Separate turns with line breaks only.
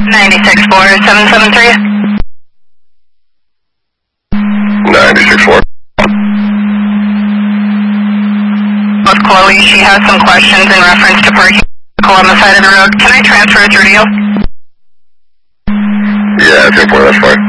964-773.
964.
With Chloe, she has some questions in reference to parking on the side of the road. Can I transfer it through to you?
Yeah, 10-4, that's fine.